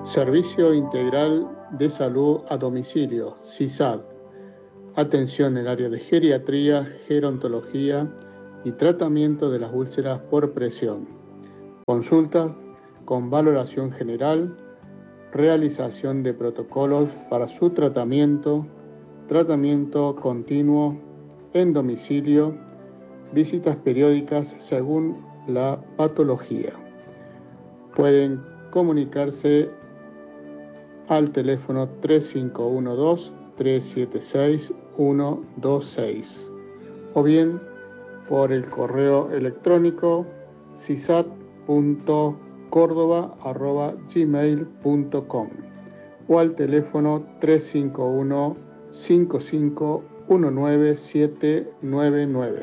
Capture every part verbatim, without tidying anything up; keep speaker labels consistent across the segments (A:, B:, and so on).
A: Servicio Integral de Salud a Domicilio, S I S A D. Atención en el área de geriatría, gerontología y tratamiento de las úlceras por presión. Consulta con valoración general, realización de protocolos para su tratamiento, tratamiento continuo en domicilio, visitas periódicas según la patología. Pueden comunicarse al teléfono tres cinco uno dos, tres siete seis, uno dos seis o bien por el correo electrónico sisat punto córdoba arroba gmail punto com o al teléfono tres cinco uno, cinco cinco uno nueve, siete nueve nueve.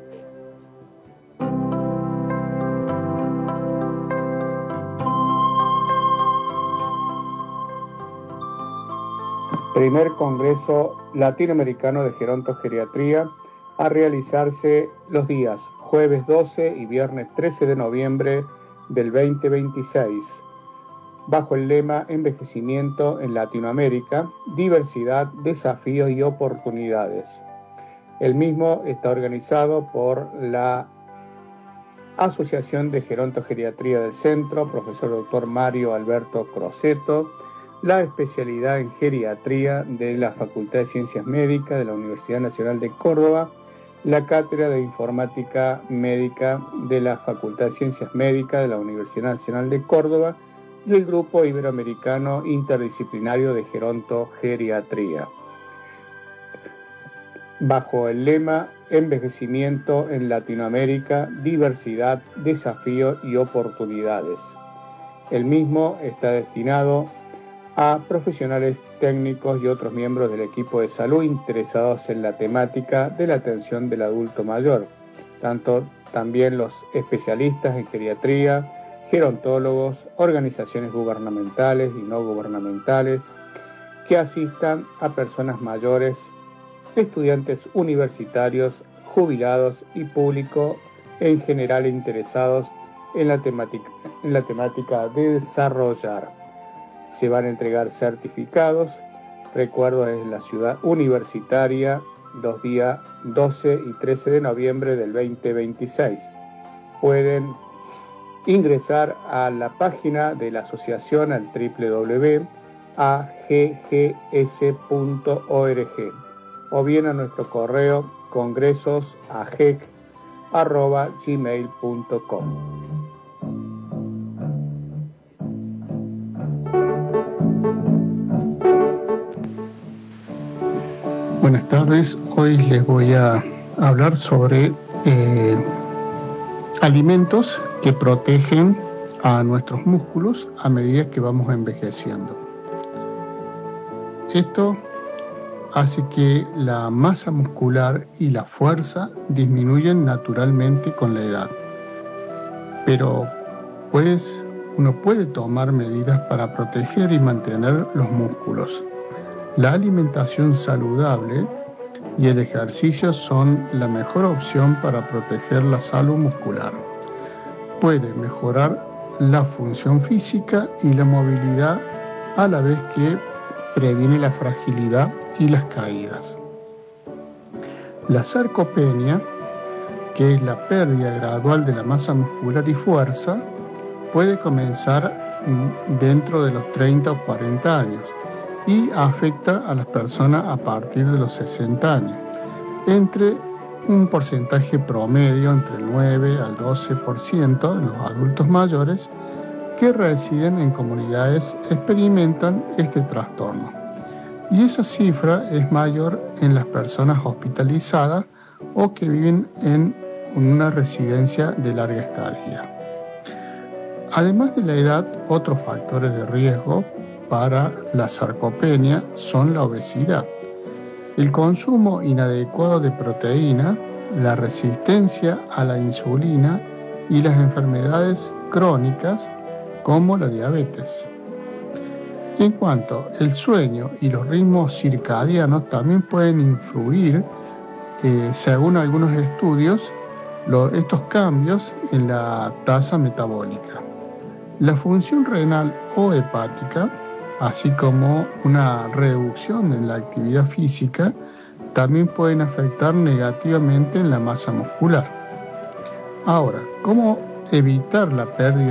A: Primer Congreso Latinoamericano de Gerontogeriatría a realizarse los días jueves doce y viernes trece de noviembre del veinte veintiséis, bajo el lema Envejecimiento en Latinoamérica, diversidad, desafíos y oportunidades. El mismo está organizado por la Asociación de Gerontogeriatría del Centro, profesor doctor Mario Alberto Croceto, la especialidad en geriatría de la Facultad de Ciencias Médicas de la Universidad Nacional de Córdoba, la Cátedra de Informática Médica de la Facultad de Ciencias Médicas de la Universidad Nacional de Córdoba y el Grupo Iberoamericano Interdisciplinario de Gerontogeriatría. Bajo el lema Envejecimiento en Latinoamérica, diversidad, desafío y oportunidades. El mismo está destinado a profesionales técnicos y otros miembros del equipo de salud interesados en la temática de la atención del adulto mayor, tanto también los especialistas en geriatría, gerontólogos, organizaciones gubernamentales y no gubernamentales que asistan a personas mayores, estudiantes universitarios, jubilados y público en general interesados en la temática, en la temática de desarrollar. Se van a entregar certificados, recuerdo es la ciudad universitaria, los días doce y trece de noviembre del veinte veintiséis. Pueden ingresar a la página de la asociación al doble u doble u doble u punto a g g s punto org o bien a nuestro correo congresosagec arroba gmail punto com. Buenas tardes, hoy les voy a hablar sobre eh, alimentos que protegen a nuestros músculos a medida que vamos envejeciendo. Esto hace que la masa muscular y la fuerza disminuyen naturalmente con la edad. Pero pues uno puede tomar medidas para proteger y mantener los músculos. La alimentación saludable y el ejercicio son la mejor opción para proteger la salud muscular. Puede mejorar la función física y la movilidad a la vez que previene la fragilidad y las caídas. La sarcopenia, que es la pérdida gradual de la masa muscular y fuerza, puede comenzar dentro de los treinta o cuarenta años y afecta a las personas a partir de los sesenta años, entre un porcentaje promedio entre el nueve al doce por ciento de los adultos mayores que residen en comunidades experimentan este trastorno. Y esa cifra es mayor en las personas hospitalizadas o que viven en una residencia de larga estadía. Además de la edad, otros factores de riesgo para la sarcopenia son la obesidad, el consumo inadecuado de proteína, la resistencia a la insulina y las enfermedades crónicas como la diabetes. En cuanto al sueño y los ritmos circadianos también pueden influir, eh, según algunos estudios, lo, estos cambios en la tasa metabólica. La función renal o hepática, así como una reducción en la actividad física, también pueden afectar negativamente en la masa muscular. Ahora, ¿cómo evitar la pérdida